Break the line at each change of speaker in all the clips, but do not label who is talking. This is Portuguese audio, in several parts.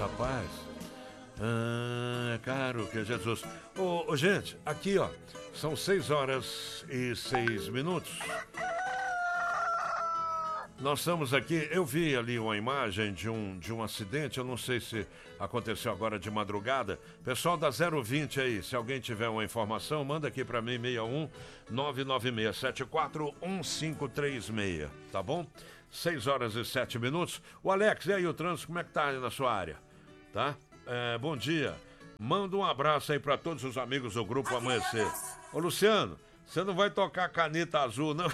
rapaz. É caro que Jesus. Gente, aqui ó, são 6h06. Nós estamos aqui, eu vi ali uma imagem de um acidente, eu não sei se aconteceu agora de madrugada. Pessoal da 020 aí, se alguém tiver uma informação, manda aqui para mim, 61 99674 1536, tá bom? 6h07. O Alex, e aí o trânsito, como é que tá aí na sua área? Tá? Bom dia. Manda um abraço aí para todos os amigos do Grupo Amanhecer. Ô Luciano, você não vai tocar caneta azul, não?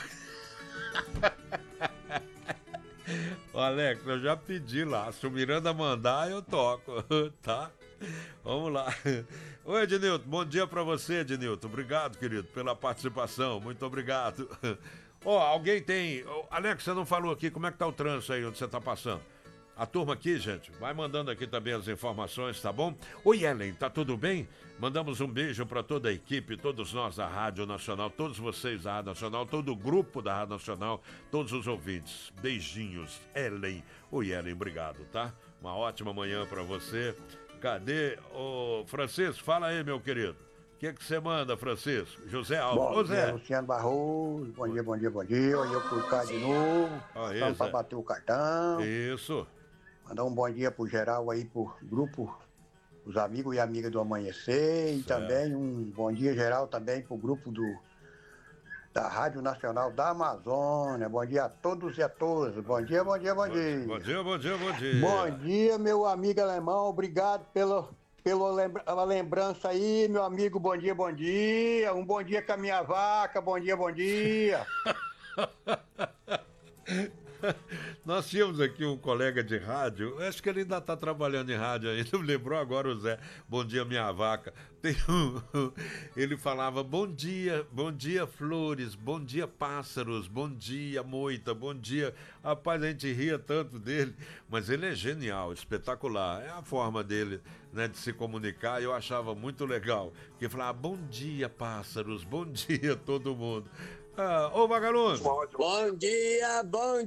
Ô Alex, eu já pedi lá. Se o Miranda mandar, eu toco, tá? Vamos lá. Oi, Ednilton, bom dia pra você, Ednilton. Obrigado, querido, pela participação. Muito obrigado. Alguém tem... Alex, você não falou aqui, como é que tá o trânsito aí onde você tá passando? A turma aqui, gente, vai mandando aqui também as informações, tá bom? Oi, Ellen, tá tudo bem? Mandamos um beijo para toda a equipe, todos nós da Rádio Nacional, todos vocês da Rádio Nacional, todo o grupo da Rádio Nacional, todos os ouvintes. Beijinhos, Ellen. Oi, Ellen, obrigado, tá? Uma ótima manhã para você. Cadê o Francisco? Fala aí, meu querido. O que você manda, Francisco? José Alves.
Bom dia, Luciano Barroso. Bom dia. Olha eu por cá de novo. Estamos para bater o cartão.
Isso.
Mandar um bom dia pro geral aí, pro grupo, os amigos e amigas do Amanhecer. Certo. E também um bom dia geral também pro grupo da Rádio Nacional da Amazônia. Bom dia a todos e a todas. Bom dia.
Bom dia.
Bom dia, meu amigo alemão. Obrigado pela lembrança aí, meu amigo. Bom dia. Um bom dia com a minha vaca. Bom dia.
Nós tínhamos aqui um colega de rádio, acho que ele ainda está trabalhando em rádio ainda, me lembrou agora o Zé, bom dia minha vaca. Ele falava bom dia flores, bom dia pássaros, bom dia moita, bom dia. Rapaz, a gente ria tanto dele, mas ele é genial, espetacular, é a forma dele, né, de se comunicar, eu achava muito legal, que falava bom dia pássaros, bom dia todo mundo. Ô vagalume!
Bom dia,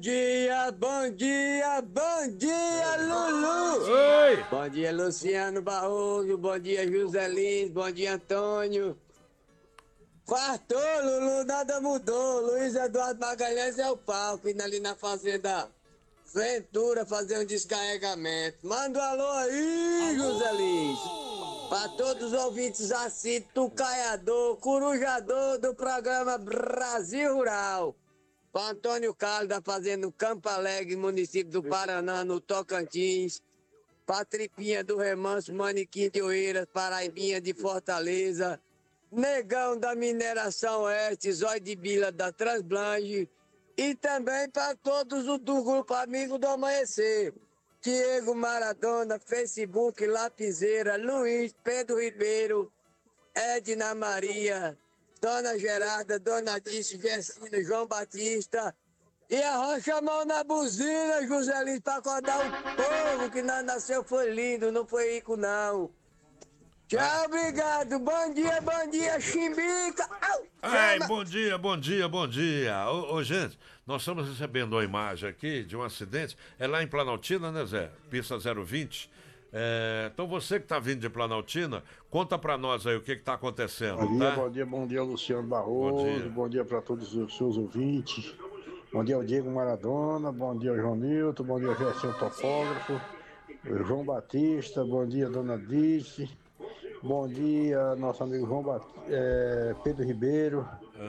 Lulu!
Oi!
Bom dia, Luciano Barroso, bom dia, José Lins, bom dia, Antônio. Quartou, Lulu, nada mudou. Luiz Eduardo Magalhães é o palco, indo ali na fazenda Ventura fazer um descarregamento. Manda um alô aí, José Lins! Para todos os ouvintes assíduos, tucaiador, corujador do programa Brasil Rural. Para Antônio Carlos, da Fazenda Campo Alegre, município do Paraná, no Tocantins. Para Tripinha do Remanso, Manequim de Oeiras, Paraibinha de Fortaleza. Negão da Mineração Oeste, Zói de Bila da Transblanche. E também para todos os do Grupo Amigo do Amanhecer. Diego Maradona, Facebook, Lapiseira, Luiz, Pedro Ribeiro, Edna Maria, Dona Gerarda, Dona Dice, Gessina, João Batista. E arrocha a mão na buzina, José Lins, para acordar o povo que nós nasceu foi lindo, não foi rico não. Tchau, obrigado. Bom dia, Chimbica.
Ai, bom dia. Gente, nós estamos recebendo uma imagem aqui de um acidente. É lá em Planaltina, né, Zé? Pista 020. Então você que está vindo de Planaltina, conta para nós aí o que está acontecendo, tá?
Bom dia, Luciano Barroso. Bom dia para todos os seus ouvintes. Bom dia ao Diego Maradona. Bom dia ao João Nilton. Bom dia ao Gerson Topógrafo. João Batista. Bom dia, Dona Dice. Bom dia, nosso amigo Pedro Ribeiro.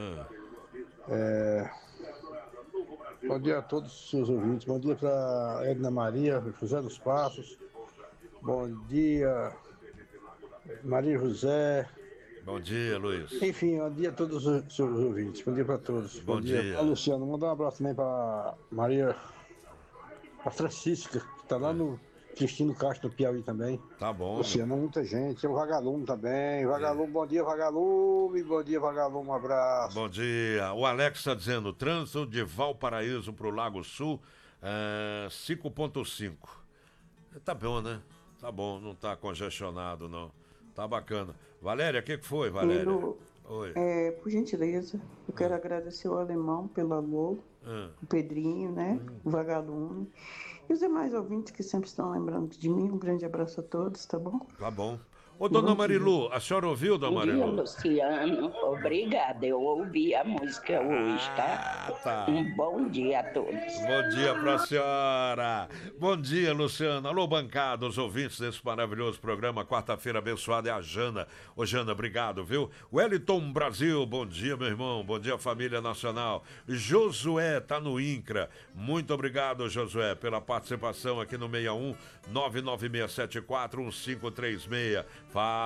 Bom dia a todos os seus ouvintes. Bom dia para Edna Maria, José dos Passos. Bom dia, Maria José.
Bom dia, Luiz.
Enfim, bom dia a todos os seus ouvintes. Bom dia para todos.
Bom dia.
Luciano, mandar um abraço também para a Francisca, que está lá no Cristino Castro, no Piauí também.
Tá bom.
Luciano, muita gente. É o Vagalume também. Vagalume, bom dia, Vagalume. Bom dia, Vagalume, um abraço.
Bom dia. O Alex está dizendo, trânsito de Valparaíso para o Lago Sul, 5.5. Tá bom, né? Tá bom, não tá congestionado, não. Tá bacana. Valéria, o que foi, Valéria?
Oi. Por gentileza, eu quero agradecer o Alemão pelo alô, o Pedrinho, né? O Vagalume. E os demais ouvintes que sempre estão lembrando de mim, um grande abraço a todos, tá bom?
Tá bom. Ô, dona Marilu, a senhora ouviu, dona Marilu?
Bom dia, Luciano. Obrigada. Eu ouvi a música hoje, tá?
Tá.
Um bom dia a todos.
Bom dia pra senhora. Bom dia, Luciana. Alô, bancada, os ouvintes desse maravilhoso programa. Quarta-feira abençoada é a Jana. Ô, Jana, obrigado, viu? Wellington Brasil, bom dia, meu irmão. Bom dia, família nacional. Josué, tá no INCRA. Muito obrigado, Josué, pela participação aqui no 61 996741536.